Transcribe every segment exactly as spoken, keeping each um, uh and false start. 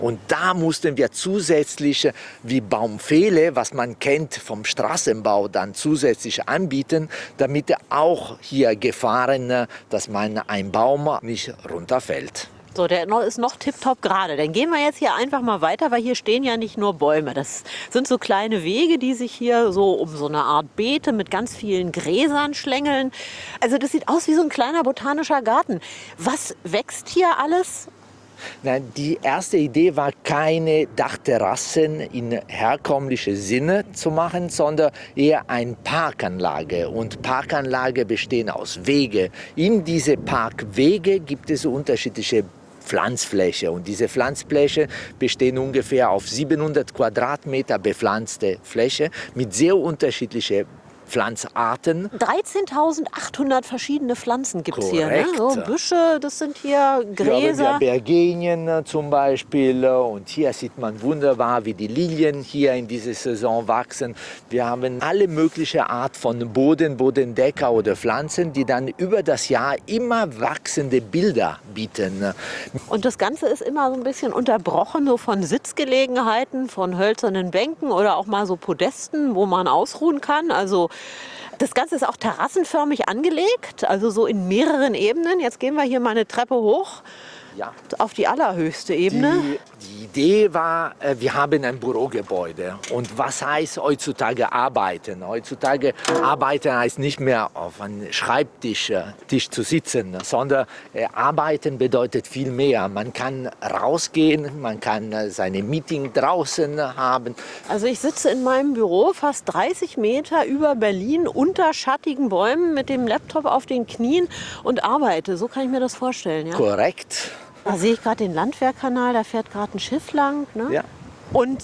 Und da mussten wir zusätzlich wie Baumpfähle, was man kennt vom Straßenbau, dann zusätzlich anbieten, damit auch hier Gefahren, dass man ein Baum nicht runterfällt. So, der ist noch tipptopp gerade. Dann gehen wir jetzt hier einfach mal weiter, weil hier stehen ja nicht nur Bäume. Das sind so kleine Wege, die sich hier so um so eine Art Beete mit ganz vielen Gräsern schlängeln. Also das sieht aus wie so ein kleiner botanischer Garten. Was wächst hier alles? Nein, die erste Idee war, keine Dachterrassen in herkömmlichem Sinne zu machen, sondern eher eine Parkanlage. Und Parkanlage bestehen aus Wege. In diese Parkwege gibt es unterschiedliche Pflanzfläche. Und diese Pflanzfläche bestehen ungefähr auf siebenhundert Quadratmeter bepflanzte Fläche mit sehr unterschiedlichen Pflanzarten. dreizehntausendachthundert verschiedene Pflanzen gibt es hier. Ne? Korrekt. So Büsche, das sind hier Gräser. Ja, Bergenien zum Beispiel. Und hier sieht man wunderbar, wie die Lilien hier in dieser Saison wachsen. Wir haben alle möglichen Art von Boden, Bodendecker oder Pflanzen, die dann über das Jahr immer wachsende Bilder bieten. Und das Ganze ist immer so ein bisschen unterbrochen so von Sitzgelegenheiten, von hölzernen Bänken oder auch mal so Podesten, wo man ausruhen kann. Also das Ganze ist auch terrassenförmig angelegt, also so in mehreren Ebenen. Jetzt gehen wir hier mal eine Treppe hoch. Ja. Auf die allerhöchste Ebene. Die, die Idee war, wir haben ein Bürogebäude. Und was heißt heutzutage arbeiten? Heutzutage arbeiten heißt nicht mehr auf einem Schreibtisch Tisch zu sitzen, sondern arbeiten bedeutet viel mehr. Man kann rausgehen, man kann seine Meeting draußen haben. Also ich sitze in meinem Büro fast dreißig Meter über Berlin unter schattigen Bäumen mit dem Laptop auf den Knien und arbeite. So kann ich mir das vorstellen. Ja? Korrekt. Da sehe ich gerade den Landwehrkanal, da fährt gerade ein Schiff lang. Ne? Ja. Und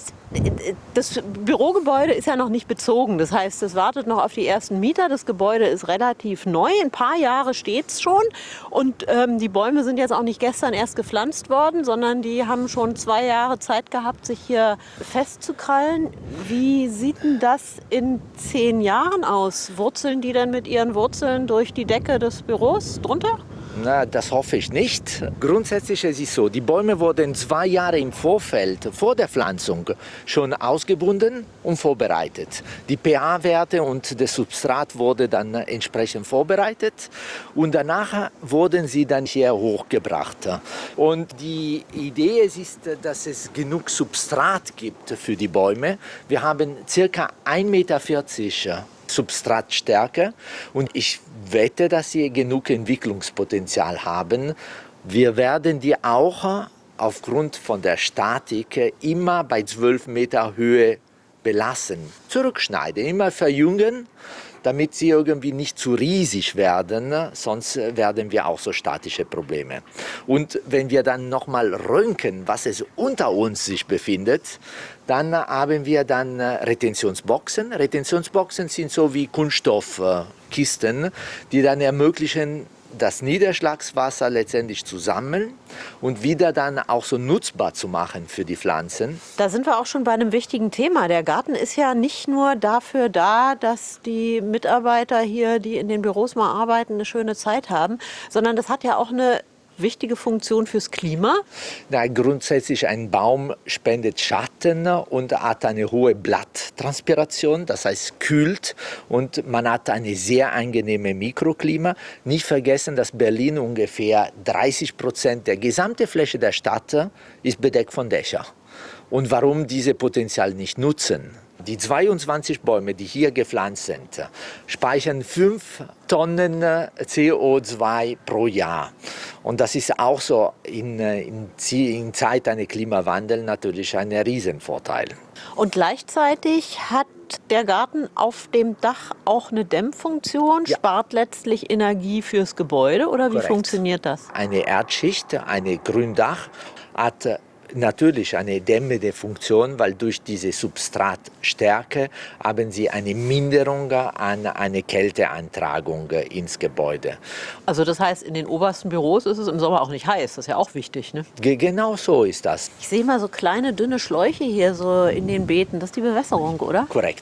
das Bürogebäude ist ja noch nicht bezogen. Das heißt, es wartet noch auf die ersten Mieter. Das Gebäude ist relativ neu. Ein paar Jahre steht es schon. Und ähm, die Bäume sind jetzt auch nicht gestern erst gepflanzt worden, sondern die haben schon zwei Jahre Zeit gehabt, sich hier festzukrallen. Wie sieht denn das in zehn Jahren aus? Wurzeln die dann mit ihren Wurzeln durch die Decke des Büros drunter? Na, das hoffe ich nicht. Grundsätzlich ist es so, die Bäume wurden zwei Jahre im Vorfeld, vor der Pflanzung, schon ausgebunden und vorbereitet. Die pH-Werte und das Substrat wurden dann entsprechend vorbereitet und danach wurden sie dann hier hochgebracht. Und die Idee ist, dass es genug Substrat gibt für die Bäume. Wir haben ca. ein Meter vierzig Substratstärke und ich wette, dass sie genug Entwicklungspotenzial haben. Wir werden die auch aufgrund von der Statik immer bei zwölf Meter Höhe belassen. Zurückschneiden, immer verjüngen, damit sie irgendwie nicht zu riesig werden, sonst werden wir auch so statische Probleme. Und wenn wir dann nochmal röntgen, was es unter uns sich befindet, dann haben wir dann Retentionsboxen. Retentionsboxen sind so wie Kunststoffkisten, die dann ermöglichen, das Niederschlagswasser letztendlich zu sammeln und wieder dann auch so nutzbar zu machen für die Pflanzen. Da sind wir auch schon bei einem wichtigen Thema. Der Garten ist ja nicht nur dafür da, dass die Mitarbeiter hier, die in den Büros mal arbeiten, eine schöne Zeit haben, sondern das hat ja auch eine wichtige Funktion fürs Klima? Na, grundsätzlich ein Baum spendet Schatten und hat eine hohe Blatttranspiration, das heißt kühlt und man hat eine sehr angenehme Mikroklima. Nicht vergessen, dass Berlin ungefähr dreißig Prozent der gesamten Fläche der Stadt ist bedeckt von Dächern. Und warum diese Potenzial nicht nutzen? Die zweiundzwanzig Bäume, die hier gepflanzt sind, speichern fünf Tonnen C O zwei pro Jahr. Und das ist auch so in, in, in Zeit eines Klimawandels natürlich ein Riesenvorteil. Und gleichzeitig hat der Garten auf dem Dach auch eine Dämmfunktion, ja. Spart letztlich Energie fürs Gebäude oder wie Korrekt. Funktioniert das? Eine Erdschicht, ein Gründach hat natürlich eine dämmende Funktion, weil durch diese Substratstärke haben sie eine Minderung an eine Kälteantragung ins Gebäude. Also das heißt, in den obersten Büros ist es im Sommer auch nicht heiß. Das ist ja auch wichtig, ne? Genau so ist das. Ich sehe mal so kleine, dünne Schläuche hier so in den Beeten. Das ist die Bewässerung, oder? Korrekt.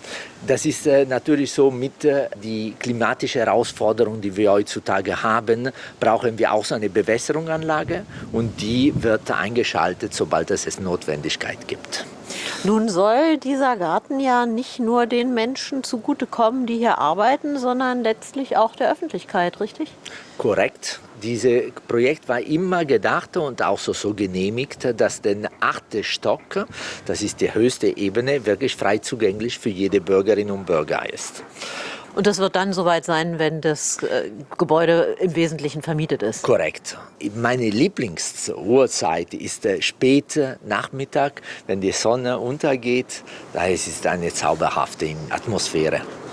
Das ist äh, natürlich so, mit äh, die klimatische Herausforderung, die wir heutzutage haben, brauchen wir auch so eine Bewässerungsanlage und die wird eingeschaltet, sobald es es Notwendigkeit gibt. Nun soll dieser Garten ja nicht nur den Menschen zugutekommen, die hier arbeiten, sondern letztlich auch der Öffentlichkeit, richtig? Korrekt. Dieses Projekt war immer gedacht und auch so, so genehmigt, dass der achte Stock, das ist die höchste Ebene, wirklich frei zugänglich für jede Bürgerin und Bürger ist. Und das wird dann soweit sein, wenn das äh, Gebäude im Wesentlichen vermietet ist? Korrekt. Meine Lieblingsuhrzeit ist der späte Nachmittag, wenn die Sonne untergeht. Da ist es eine zauberhafte Atmosphäre.